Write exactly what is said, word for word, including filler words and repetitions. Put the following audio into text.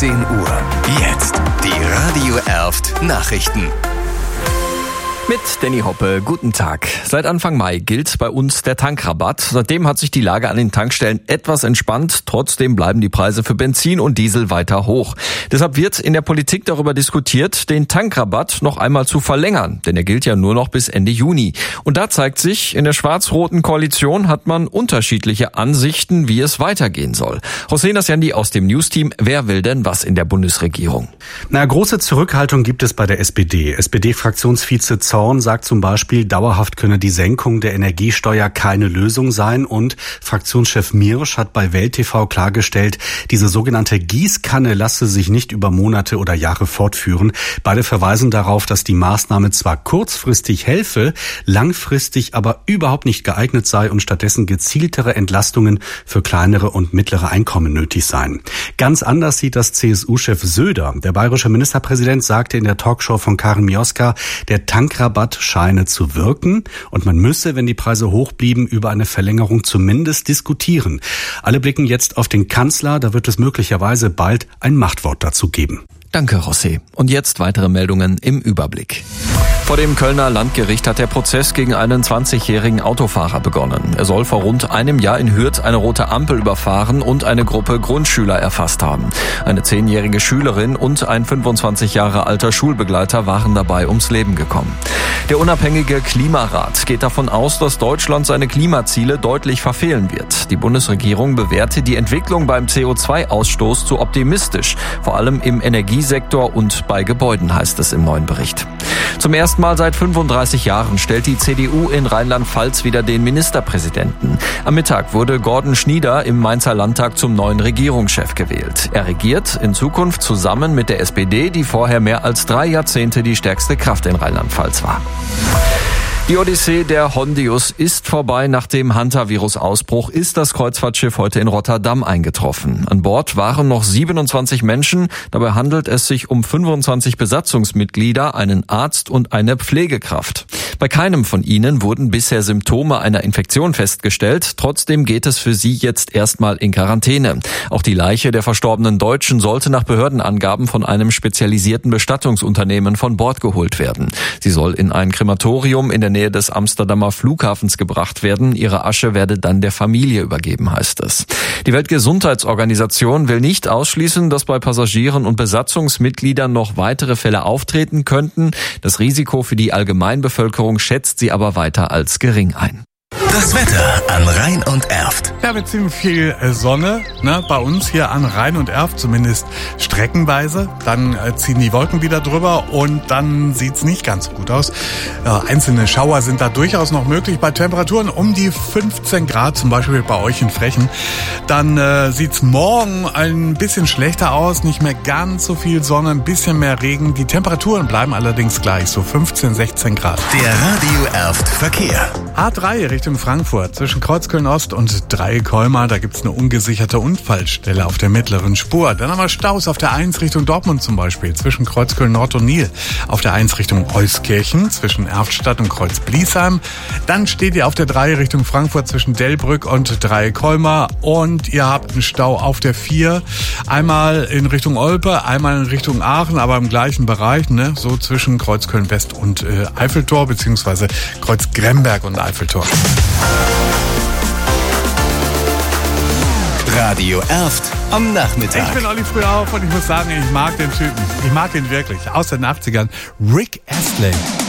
zehn Uhr. Jetzt die Radio Erft Nachrichten. Mit Danny Hoppe, guten Tag. Seit Anfang Mai gilt bei uns der Tankrabatt. Seitdem hat sich die Lage an den Tankstellen etwas entspannt. Trotzdem bleiben die Preise für Benzin und Diesel weiter hoch. Deshalb wird in der Politik darüber diskutiert, den Tankrabatt noch einmal zu verlängern. Denn er gilt ja nur noch bis Ende Juni. Und da zeigt sich, in der schwarz-roten Koalition hat man unterschiedliche Ansichten, wie es weitergehen soll. Hossein Asjandi aus dem Newsteam. Wer will denn was in der Bundesregierung? Na, große Zurückhaltung gibt es bei der S P D. S P D-Fraktionsvize Zorn sagt zum Beispiel, dauerhaft könne die Senkung der Energiesteuer keine Lösung sein, und Fraktionschef Miersch hat bei Welt T V klargestellt, diese sogenannte Gießkanne lasse sich nicht über Monate oder Jahre fortführen. Beide verweisen darauf, dass die Maßnahme zwar kurzfristig helfe, langfristig aber überhaupt nicht geeignet sei und stattdessen gezieltere Entlastungen für kleinere und mittlere Einkommen nötig seien. Ganz anders sieht das C S U-Chef Söder. Der bayerische Ministerpräsident sagte in der Talkshow von Karin Mioska, der Tankrabatt scheine zu wirken und man müsse, wenn die Preise hoch blieben, über eine Verlängerung zumindest diskutieren. Alle blicken jetzt auf den Kanzler, da wird es möglicherweise bald ein Machtwort dazu geben. Danke, José. Und jetzt weitere Meldungen im Überblick. Vor dem Kölner Landgericht hat der Prozess gegen einen zwanzigjährigen Autofahrer begonnen. Er soll vor rund einem Jahr in Hürth eine rote Ampel überfahren und eine Gruppe Grundschüler erfasst haben. Eine zehnjährige Schülerin und ein fünfundzwanzig Jahre alter Schulbegleiter waren dabei ums Leben gekommen. Der unabhängige Klimarat geht davon aus, dass Deutschland seine Klimaziele deutlich verfehlen wird. Die Bundesregierung bewertet die Entwicklung beim C O zwei Ausstoß zu optimistisch, vor allem im Energiesektor und bei Gebäuden, heißt es im neuen Bericht. Zum ersten Mal seit fünfunddreißig Jahren stellt die C D U in Rheinland-Pfalz wieder den Ministerpräsidenten. Am Mittag wurde Gordon Schnieder im Mainzer Landtag zum neuen Regierungschef gewählt. Er regiert in Zukunft zusammen mit der S P D, die vorher mehr als drei Jahrzehnte die stärkste Kraft in Rheinland-Pfalz war. Die Odyssee der Hondius ist vorbei. Nach dem Hantavirus-Ausbruch ist das Kreuzfahrtschiff heute in Rotterdam eingetroffen. An Bord waren noch siebenundzwanzig Menschen. Dabei handelt es sich um fünfundzwanzig Besatzungsmitglieder, einen Arzt und eine Pflegekraft. Bei keinem von ihnen wurden bisher Symptome einer Infektion festgestellt. Trotzdem geht es für sie jetzt erstmal in Quarantäne. Auch die Leiche der verstorbenen Deutschen sollte nach Behördenangaben von einem spezialisierten Bestattungsunternehmen von Bord geholt werden. Sie soll in ein Krematorium in der Nähe des Amsterdamer Flughafens gebracht werden. Ihre Asche werde dann der Familie übergeben, heißt es. Die Weltgesundheitsorganisation will nicht ausschließen, dass bei Passagieren und Besatzungsmitgliedern noch weitere Fälle auftreten könnten. Das Risiko für die Allgemeinbevölkerung schätzt sie aber weiter als gering ein. Das Wetter an Rhein und Erft. Ja, mit ziemlich viel Sonne, ne, bei uns hier an Rhein und Erft, zumindest streckenweise. Dann äh, ziehen die Wolken wieder drüber und dann sieht's nicht ganz so gut aus. Äh, einzelne Schauer sind da durchaus noch möglich bei Temperaturen um die fünfzehn Grad, zum Beispiel bei euch in Frechen. Dann äh, sieht's morgen ein bisschen schlechter aus, nicht mehr ganz so viel Sonne, ein bisschen mehr Regen. Die Temperaturen bleiben allerdings gleich, so fünfzehn, sechzehn Grad. Der Radio Erft Verkehr. A drei Richtung Frankfurt zwischen Kreuzköln Ost und Dreieck-Colmar, da gibt's eine ungesicherte Unfallstelle auf der mittleren Spur. Dann haben wir Staus auf der eins Richtung Dortmund zum Beispiel, zwischen Kreuzköln Nord und Nil. Auf der eins Richtung Euskirchen, zwischen Erftstadt und Kreuz-Bliesheim. Dann steht ihr auf der drei Richtung Frankfurt zwischen Delbrück und Dreieck-Colmar. Und ihr habt einen Stau auf der vier. Einmal in Richtung Olpe, einmal in Richtung Aachen, aber im gleichen Bereich, ne? So zwischen Kreuzköln West und äh, Eiffeltor, beziehungsweise Kreuz-Gremberg und Eiffeltor. Radio Erft am Nachmittag. Ich bin Olli Frühauf und ich muss sagen, ich mag den Typen. Ich mag ihn wirklich. Aus den achtzigern. Rick Astley.